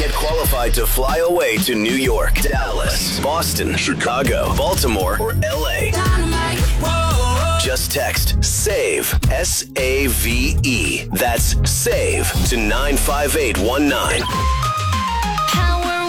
Get qualified to fly away to New York, Dallas, Boston, Chicago, Baltimore, or LA. Just text SAVE, S-A-V-E. That's SAVE to 95819. Power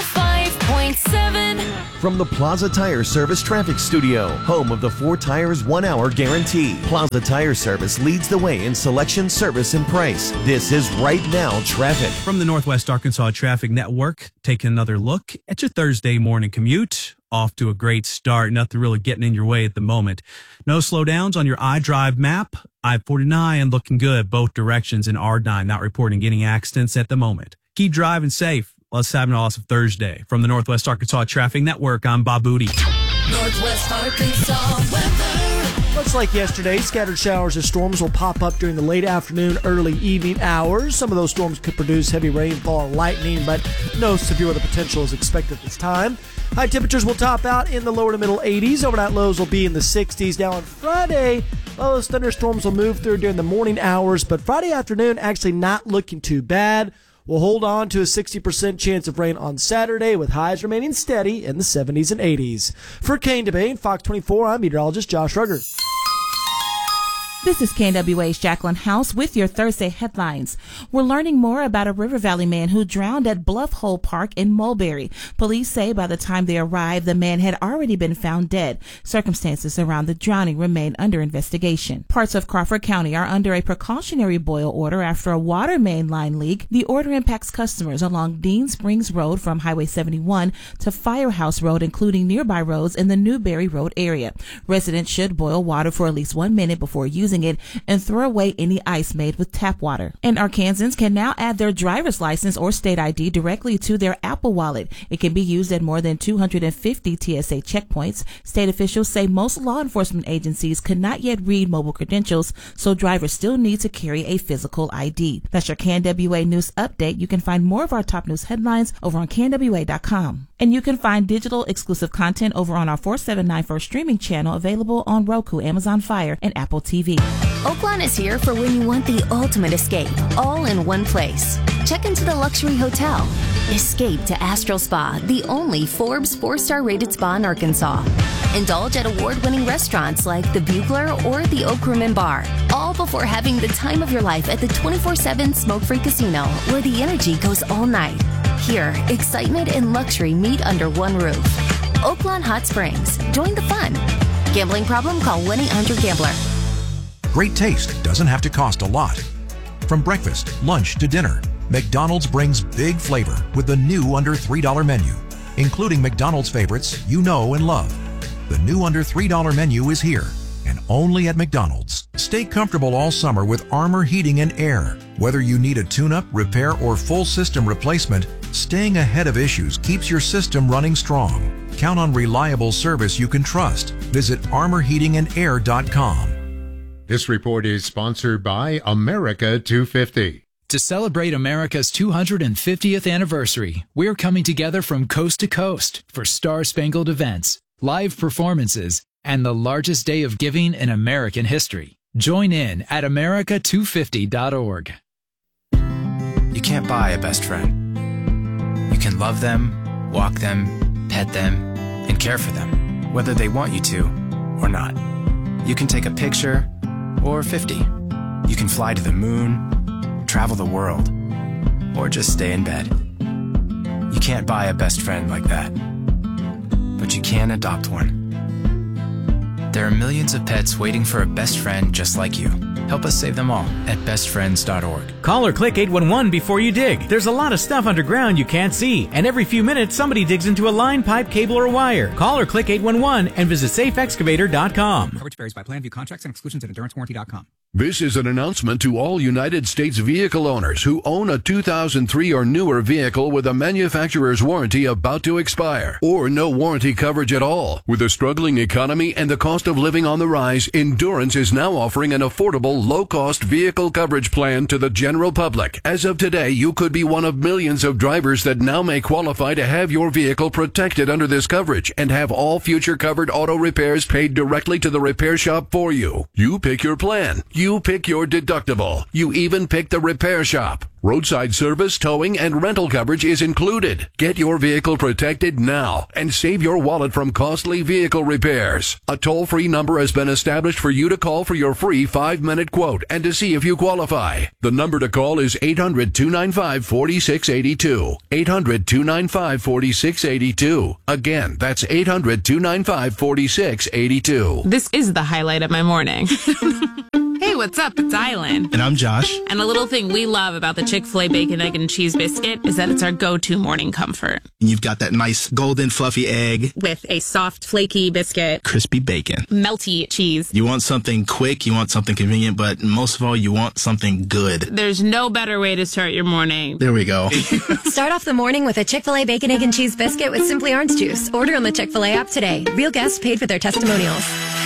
105.7. From the Plaza Tire Service Traffic Studio, home of the 4 Tires 1 Hour Guarantee. Plaza Tire Service leads the way in selection, service, and price. This is Right Now Traffic. From the Northwest Arkansas Traffic Network, taking another look at your Thursday morning commute. Off to a great start. Nothing really getting in your way at the moment. No slowdowns on your iDrive map. I-49 looking good both directions, and R9 not reporting any accidents at the moment. Keep driving safe. Let's have an awesome Thursday. From the Northwest Arkansas Traffic Network, I'm Bob Booty. Northwest Arkansas weather. Much like yesterday, scattered showers or storms will pop up during the late afternoon, early evening hours. Some of those storms could produce heavy rainfall and lightning, but no severe weather potential is expected this time. High temperatures will top out in the lower to middle 80s. Overnight lows will be in the 60s. Now on Friday, those thunderstorms will move through during the morning hours, but Friday afternoon actually not looking too bad. We'll hold on to a 60% chance of rain on Saturday, with highs remaining steady in the 70s and 80s. For Kane Debate, Fox 24, I'm meteorologist Josh Ruggert. This is KNWA's Jacqueline House with your Thursday headlines. We're learning more about a River Valley man who drowned at Bluff Hole Park in Mulberry. Police say by the time they arrived, the man had already been found dead. Circumstances around the drowning remain under investigation. Parts of Crawford County are under a precautionary boil order after a water main line leak. The order impacts customers along Dean Springs Road from Highway 71 to Firehouse Road, including nearby roads in the Newberry Road area. Residents should boil water for at least 1 minute before using it and throw away any ice made with tap water. And Arkansans can now add their driver's license or state ID directly to their Apple Wallet. It can be used at more than 250 TSA checkpoints. State officials say most law enforcement agencies could not yet read mobile credentials, so drivers still need to carry a physical ID. That's your KNWA News Update. You can find more of our top news headlines over on KNWA.com. And you can find digital exclusive content over on our 4794 streaming channel, available on Roku, Amazon Fire, and Apple TV. Oaklawn is here for when you want the ultimate escape, all in one place. Check into the luxury hotel. Escape to Astral Spa, the only Forbes 4-star rated spa in Arkansas. Indulge at award-winning restaurants like the Bugler or the Oak Room and Bar, all before having the time of your life at the 24/7 smoke-free casino, where the energy goes all night. Here, excitement and luxury meet under one roof. Oaklawn Hot Springs. Join the fun. Gambling problem? Call 1-800-GAMBLER. Great taste doesn't have to cost a lot. From breakfast, lunch to dinner, McDonald's brings big flavor with the new under $3 menu, including McDonald's favorites you know and love. The new under $3 menu is here, and only at McDonald's. Stay comfortable all summer with Armor Heating and Air. Whether you need a tune-up, repair, or full system replacement, staying ahead of issues keeps your system running strong. Count on reliable service you can trust. Visit armorheatingandair.com. This report is sponsored by America 250. To celebrate America's 250th anniversary, we're coming together from coast to coast for star-spangled events, live performances, and the largest day of giving in American history. Join in at america250.org. You can't buy a best friend. You can love them, walk them, pet them, and care for them, whether they want you to or not. You can take a picture or 50. You can fly to the moon, travel the world, or just stay in bed. You can't buy a best friend like that, but you can adopt one. There are millions of pets waiting for a best friend just like you. Help us save them all at bestfriends.org. Call or click 811 before you dig. There's a lot of stuff underground you can't see, and every few minutes somebody digs into a line, pipe, cable, or wire. Call or click 811 and visit safeexcavator.com. Coverage varies by plan. View contracts and exclusions at endurancewarranty.com. This is an announcement to all United States vehicle owners who own a 2003 or newer vehicle with a manufacturer's warranty about to expire, or no warranty coverage at all. With a struggling economy and the cost of living on the rise, Endurance is now offering an affordable, low-cost vehicle coverage plan to the general public. As of today, you could be one of millions of drivers that now may qualify to have your vehicle protected under this coverage and have all future covered auto repairs paid directly to the repair shop for you. You pick your plan. You pick your deductible. You even pick the repair shop. Roadside service, towing, and rental coverage is included. Get your vehicle protected now and save your wallet from costly vehicle repairs. A toll-free number has been established for you to call for your free 5-minute quote and to see if you qualify. The number to call is 800-295-4682. 800-295-4682. Again, that's 800-295-4682. This is the highlight of my morning. Hey, what's up? It's Island. And I'm Josh. And a little thing we love about the Chick-fil-A Bacon, Egg, and Cheese Biscuit is that it's our go-to morning comfort. And you've got that nice golden fluffy egg. With a soft, flaky biscuit. Crispy bacon. Melty cheese. You want something quick, you want something convenient, but most of all, you want something good. There's no better way to start your morning. There we go. Start off the morning with a Chick-fil-A Bacon, Egg, and Cheese Biscuit with Simply Orange Juice. Order on the Chick-fil-A app today. Real guests paid for their testimonials.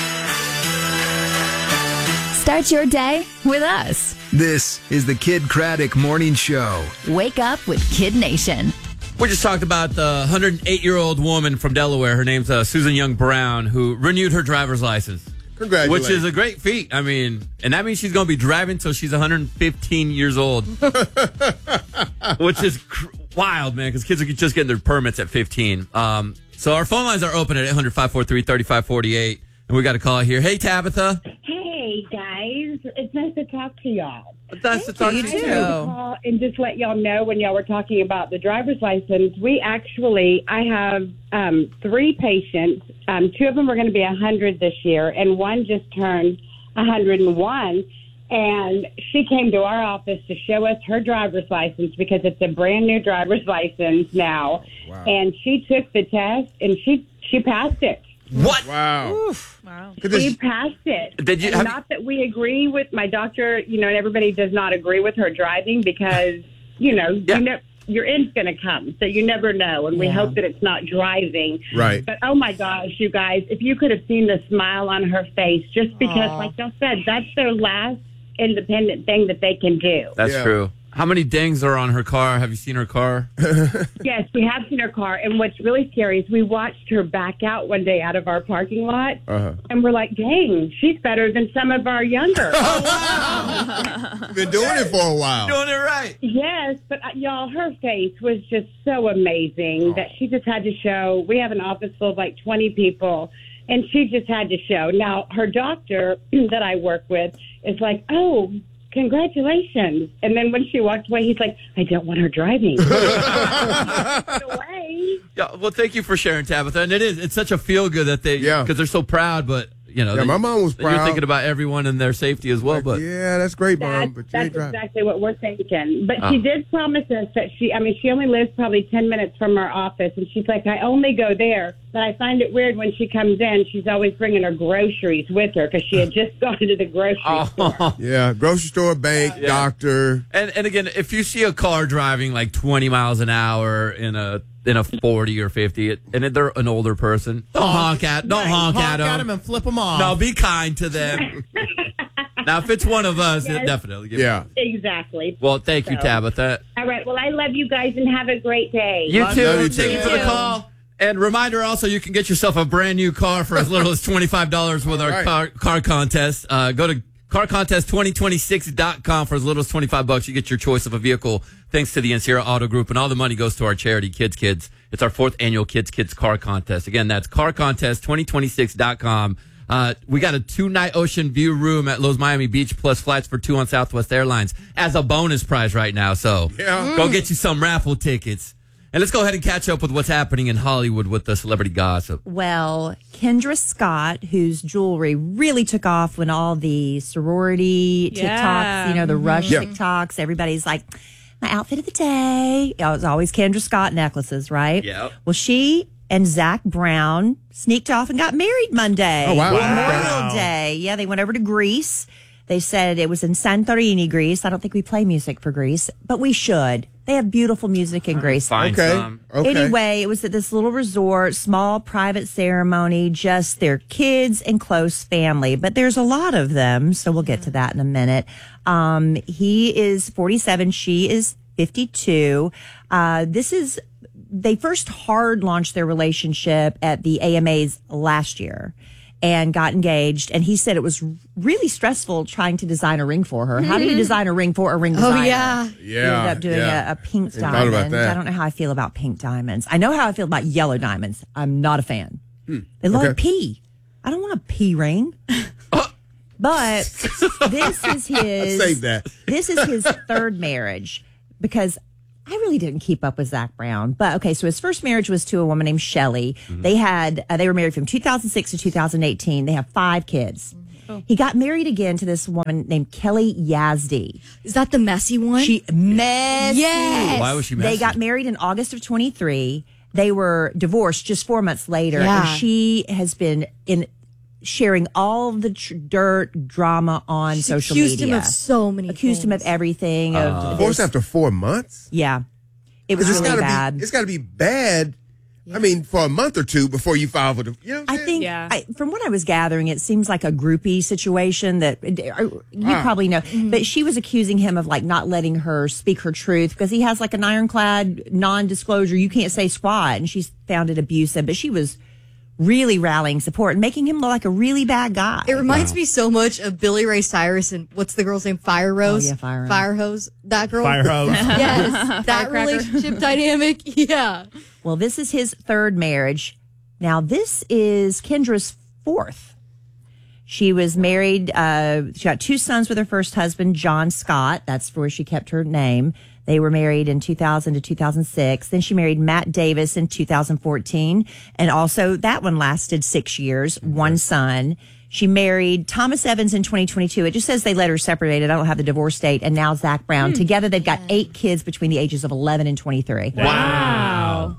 Start your day with us. This is the Kid Craddock Morning Show. Wake up with Kid Nation. We just talked about the 108-year-old woman from Delaware. Her name's Susan Young Brown, who renewed her driver's license. Congratulations. Which is a great feat. I mean, and that means she's going to be driving till she's 115 years old. Which is wild, man, because kids are just getting their permits at 15. So our phone lines are open at 800-543-3548. And we got a call here. Hey, Tabitha. Hey, guys. It's nice to talk to y'all. It's nice to talk to you, too. Call and just let y'all know when y'all were talking about the driver's license, I have 3 patients. 2 of them are going to be 100 this year, and one just turned 101. And she came to our office to show us her driver's license because it's a brand new driver's license now. Wow. And she took the test, and she passed it. What? Wow. Oof. Wow. We passed it. Not that we agree with my doctor, and everybody does not agree with her driving because, your end's going to come. So you never know. And we hope that it's not driving. Right. But, oh, my gosh, you guys, if you could have seen the smile on her face, just because, like y'all said, that's their last independent thing that they can do. That's true. How many dings are on her car? Have you seen her car? Yes, we have seen her car. And what's really scary is we watched her back out one day out of our parking lot. And we're like, dang, she's better than some of our younger. Been doing it for a while. Doing it right. Yes, but y'all, her face was just so amazing that she just had to show. We have an office full of like 20 people, and she just had to show. Now, her doctor that I work with is like, oh, congratulations. And then when she walked away, he's like, I don't want her driving. Away. Yeah, well, thank you for sharing, Tabitha. And it's such a feel good that because they're so proud, but my mom was proud. You're thinking about everyone and their safety as well. But yeah, that's great, Mom. But that's exactly what we're thinking. But she did promise us that she only lives probably 10 minutes from our office. And she's like, I only go there. But I find it weird when she comes in, she's always bringing her groceries with her because she had just gone to the grocery store. Yeah, grocery store, bank, doctor. And again, if you see a car driving like 20 miles an hour in a 40 or 50, and they're an older person, don't honk at them and flip them off. No, be kind to them. Now, if it's one of us, Yes. definitely. Exactly. Well, thank you, Tabitha. All right. Well, I love you guys and have a great day. You too. Thank you for the call. And reminder also, you can get yourself a brand new car for as little as $25 with our car contest. Go to carcontest2026.com for as little as $25. You get your choice of a vehicle thanks to the Encira Auto Group, and all the money goes to our charity, Kids Kids. It's our 4th annual Kids Kids car contest. Again, that's carcontest2026.com. We got a 2-night ocean view room at Lowe's Miami Beach plus flights for 2 on Southwest Airlines as a bonus prize right now. So go get you some raffle tickets. And let's go ahead and catch up with what's happening in Hollywood with the celebrity gossip. Well, Kendra Scott, whose jewelry really took off when all the sorority TikToks, the Rush TikToks, everybody's like, my outfit of the day. It was always Kendra Scott necklaces, right? Yeah. Well, she and Zach Brown sneaked off and got married Monday. Oh, wow. Memorial Day. Yeah, they went over to Greece. They said it was in Santorini, Greece. I don't think we play music for Greece, but we should. They have beautiful music in Greece. Okay. Anyway, it was at this little resort, small private ceremony, just their kids and close family. But there's a lot of them, so we'll get to that in a minute. He is 47. She is 52. They first hard launched their relationship at the AMAs last year. and got engaged. And he said it was really stressful trying to design a ring for her. How do you design a ring for a ring designer? Oh, yeah. He ended up doing a pink I thought about diamond. that. I don't know how I feel about pink diamonds. I know how I feel about yellow diamonds. I'm not a fan. They look like pea. I don't want a pea ring. But this is his. Save that. This is his third marriage because I really didn't keep up with Zach Brown. But okay, so his first marriage was to a woman named Shelley. They were married from 2006 to 2018. They have 5 kids. He got married again to this woman named Kelly Yazdi. Is that the messy one? She messy. Yes. Why was she messy? They got married in August of 23. They were divorced just 4 months later. Yeah. And she has been sharing all of the dirt drama on social media. Accused him of so many Accused him of everything. Of Divorced after 4 months? Yeah. It was really bad. It's got to be bad. I mean, for a month or two before you file for the. You know what I'm I saying? think, from what I was gathering, it seems like a groupie situation that you probably know. But she was accusing him of like not letting her speak her truth because he has like an ironclad non-disclosure. You can't say squat, and she's found it abusive. But she was really rallying support and making him look like a really bad guy. It reminds me so much of Billy Ray Cyrus and what's the girl's name? Fire Rose? Oh, yeah, Fire Rose. Fire Hose. That girl? Fire Hose. Yes. That relationship dynamic. Yeah. Well, this is his third marriage. Now, this is Kendra's fourth. She was married. She got 2 sons with her first husband, John Scott. That's where she kept her name. They were married in 2000 to 2006. Then she married Matt Davis in 2014. And also that one lasted 6 years, 1 son. She married Thomas Evans in 2022. It just says they later separated. I don't have the divorce date. And now Zach Brown. Together, they've got 8 kids between the ages of 11 and 23. Wow.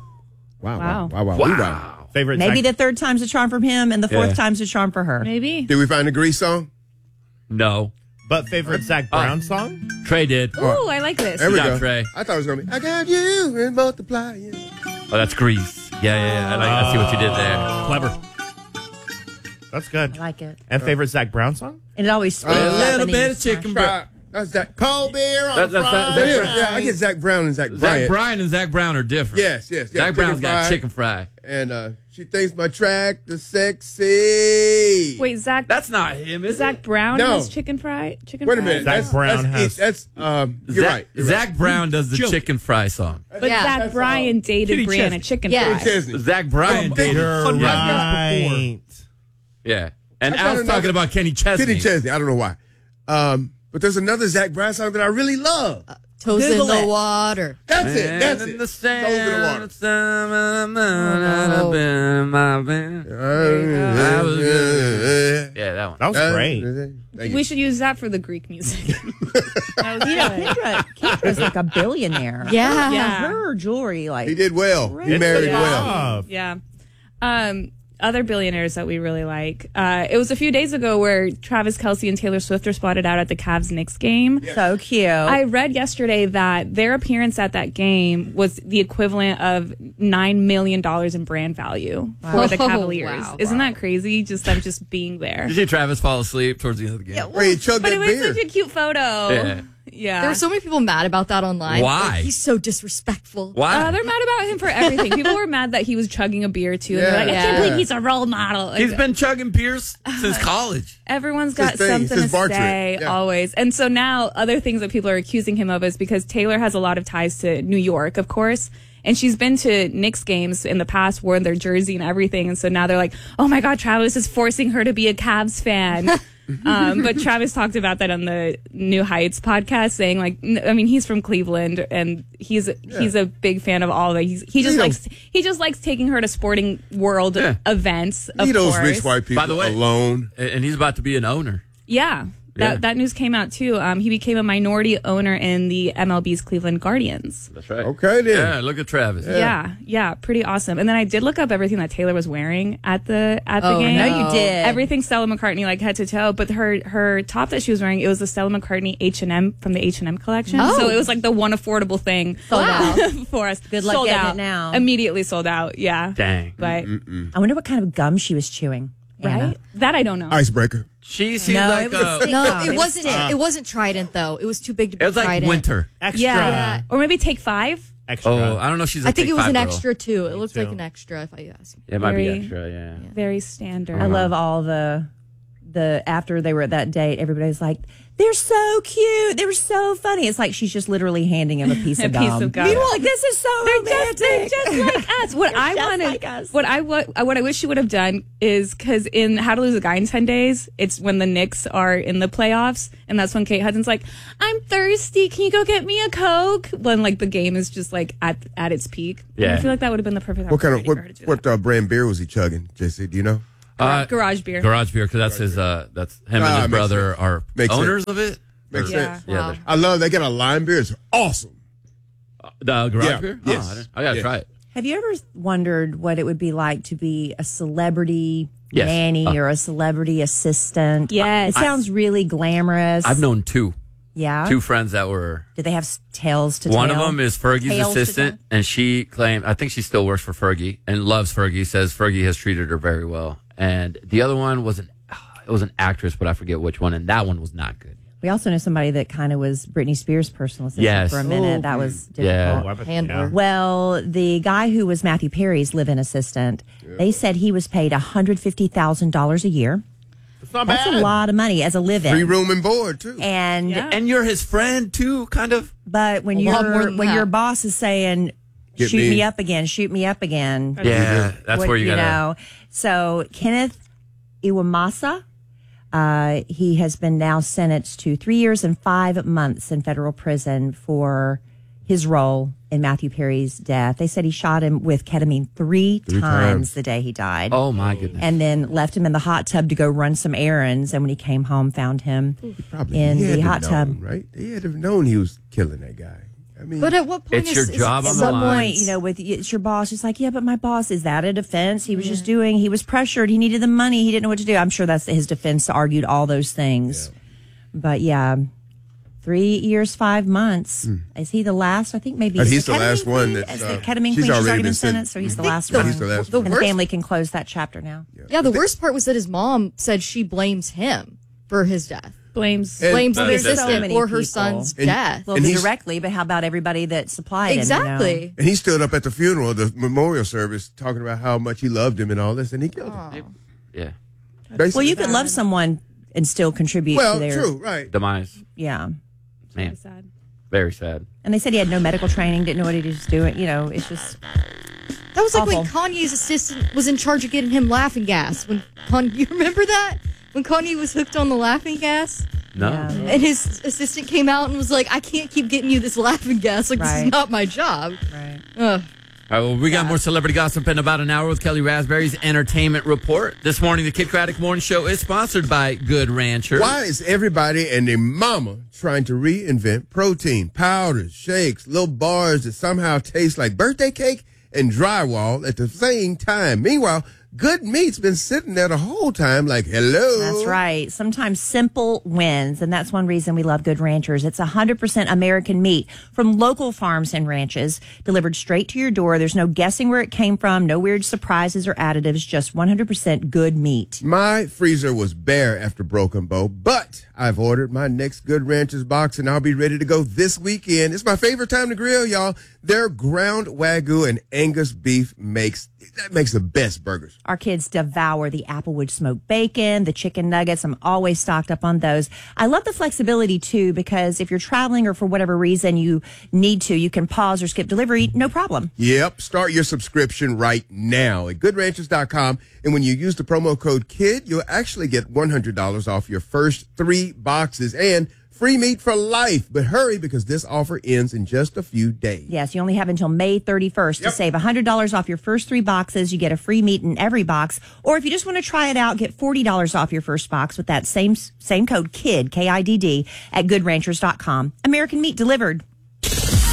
Wow. Favorite Maybe Zach- the third time's a charm from him and the fourth time's a charm for her. Maybe. Did we find a Grease song? No. But favorite Zach Brown song? Trey did. Ooh, I like this. There we Good job, go. Trey. I thought it was going to be, I got you and multiply you. Oh, that's Grease. Yeah. I see what you did there. Clever. That's good. I like it. And favorite Zach Brown song? And it always splits A up little and bit he's of chicken trying- broth. That's Zach. Cold beer on That's Zach Friday. Bryan. Yeah, I get Zach Brown and Zach Bryant. Zach Bryan and Zach Brown are different. Yes. Zach Brown's got chicken fry. And she thinks my track is sexy. Wait, Zach. That's not him, is Zach Brown No. has chicken fry? Chicken Wait a fry? minute. Zach Brown has- you're right. Zach Brown does the chicken fry song. But Zach Bryan dated Kenny Brianna Chesney. Chicken Yeah. Fry. Zach Bryan dated You're right. Yeah. And I found Al's talking another- about Kenny Chesney. Kenny Chesney. I don't know why. But there's another Zach Brown song that I really love. Toes Google in the it. water. That's it. That's And it. the Toes in the water. Yeah, that one. That was great. Thank you. We should use that for the Greek music. That was You know, good. Kendra's like a billionaire. Yeah. Yeah. Her jewelry, like He did well. He married well. Yeah. Other billionaires that we really like. It was a few days ago where Travis Kelce and Taylor Swift were spotted out at the Cavs-Knicks game. so cute. I read yesterday that their appearance at that game was the equivalent of $9 million in brand value for the Oh, Cavaliers. wow. Isn't that crazy? Just them just being there. Did you see Travis fall asleep towards the end of the game? Where he chugged But that it was beer. such a cute photo. Yeah. Yeah. There were so many people mad about that online. Why? Like, he's so disrespectful. Why? They're mad about him for everything. People were mad that he was chugging a beer too. And they're like, I can't Yeah. believe he's a role model. Like, He's been chugging beers since college. everyone's It's his got thing. It's something his to bar trick. say Yeah. always. And so now other things that people are accusing him of is because Taylor has a lot of ties to New York, of course. And she's been to Knicks games in the past, worn their jersey and everything. And so now they're like, oh my God, Travis is forcing her to be a Cavs fan. But Travis talked about that on the New Heights podcast, saying like, I mean, he's from Cleveland and he's a big fan of all of it. He just likes taking her to sporting world events. Of Leave those course. rich white people By the way, alone. And he's about to be an owner. Yeah. That news came out too. He became a minority owner in the MLB's Cleveland Guardians. That's right. Okay, then. Yeah, look at Travis. Yeah, pretty awesome. And then I did look up everything that Taylor was wearing at the game. no, you did. Everything Stella McCartney, like head to toe. But her top that she was wearing, it was the Stella McCartney H&M from the H&M collection. Oh. So it was like the one affordable thing for us. Good luck sold getting out. it now. Immediately sold out. Yeah. Dang. But I wonder what kind of gum she was chewing. Anna. right, that I don't know. Icebreaker. She seemed No, like it was a No, sitcom. it wasn't. It wasn't Trident though. It was too big to be it was like Trident. winter. Extra. Yeah. Or maybe Take 5. Extra. Oh, I don't know if she's a I think Take it was Five an girl. extra too. It looked like too. an extra, if I ask. It might be Very- extra, yeah. Very standard. I love all the after they were at that date, everybody's like, they're so cute. They were so funny. It's like she's just literally handing him a piece of gum. Meanwhile, like, this is so romantic. They're just like us. What I just wanted, like us. what I wish she would have done is because in How to Lose a Guy in 10 Days, it's when the Knicks are in the playoffs, and that's when Kate Hudson's like, "I'm thirsty. Can you go get me a Coke?" When like the game is just like at its peak. And Yeah. I feel like that would have been the perfect What kind opportunity of for her to do what brand beer was he chugging, JC? Do you know? Garage beer. Garage beer, because that's his. That's him and his makes brother sense. are Makes owners sense. of it. Makes Or- sense. Yeah, they're- I love. They got a lime beer. It's awesome. the garage Yeah. beer. Yes. Oh, I gotta Yes. try it. Have you ever wondered what it would be like to be a celebrity Yes. nanny or a celebrity assistant? Yes. It sounds really glamorous. I've known two friends that were. Did they have tails to One tell? of them is Fergie's Tails to assistant, and she claimed, I think she still works for Fergie and loves Fergie. Says Fergie has treated her very well. And the other one was an actress, but I forget which one, and that one was not good. We also know somebody that kind of was Britney Spears' personal assistant Yes. for a minute. Ooh. That was Yeah. difficult. Handler. Well, the guy who was Matthew Perry's live-in assistant, they said he was paid $150,000 a year. not That's bad. a lot of money as a live-in. Free room and board too. And you're his friend too, kind of. But when A lot more than that. your boss is saying, Get shoot me. me up again, shoot me up again. Yeah, that's what- where you gotta. know. So Kenneth Iwamasa, he has been now sentenced to 3 years and 5 months in federal prison for his role in Matthew Perry's death. They said he shot him with ketamine three times the day he died. Oh my goodness! And then left him in the hot tub to go run some errands. And when he came home, found him in He had the to hot have tub. known, right? He had to have known he was killing that guy. I mean, But at what point It's your job At on the some line. point, you know, with it's your boss, it's like, yeah, but my boss, is that a defense? He was just he was pressured. He needed the money. He didn't know what to do. I'm sure that's his defense, argued all those things. But yeah, 3 years, 5 months. Is he the last? I think maybe He's the ketamine last one queen? that's, Is the uh, ketamine she's queen. She's already already been been sentenced, so he's the I think last the- one. He's the last the And the worst- family can close that chapter now. Yeah, the worst part was that his mom said she blames him for his death. Blames Blames Well, the there's so assistant many for her people. son's And- death. Well, And he's- directly, but how about everybody that supplied him? you know? Exactly. and he stood up at the funeral, the memorial service, talking about how much he loved him and all this, and he killed him. Yeah. Basically. Well, you could love someone and still contribute Well, to their true, right? Demise. Yeah. Man, sad. very sad. And they said he had no medical training, didn't know what he was doing. You know, it's just That was like when awful. Kanye's assistant was in charge of getting him laughing gas. When you remember that? When Kanye was hooked on the laughing gas? No. And his assistant came out and was like, I can't keep getting you this laughing gas. Like, this Right. is not my job. right. Ugh. All right, well, we got more celebrity gossip in about an hour with Kelly Raspberry's Entertainment Report. This morning, the Kid Craddock Morning Show is sponsored by Good Rancher. Why is everybody and their mama trying to reinvent protein, powders, shakes, little bars that somehow taste like birthday cake and drywall at the same time? Meanwhile, Good Meat's been sitting there the whole time like, hello. That's right. Sometimes simple wins, and that's one reason we love Good Ranchers. It's 100% American meat from local farms and ranches, delivered straight to your door. There's no guessing where it came from, no weird surprises or additives, just 100% good meat. My freezer was bare after Broken Bow, but I've ordered my next Good Ranchers box, and I'll be ready to go this weekend. It's my favorite time to grill, y'all. Their ground Wagyu and Angus beef makes the best burgers. Our kids devour the Applewood smoked bacon, the chicken nuggets. I'm always stocked up on those. I love the flexibility, too, because if you're traveling or for whatever reason you need to, you can pause or skip delivery, no problem. Yep. Start your subscription right now at goodranchers.com. And when you use the promo code KID, you'll actually get $100 off your first 3 boxes and free meat for life. But hurry, because this offer ends in just a few days. Yes, you only have until May 31st to save $100 off your first 3 boxes. You get a free meat in every box. Or if you just want to try it out, get $40 off your first box with that same code KID, K-I-D-D, at goodranchers.com. American meat delivered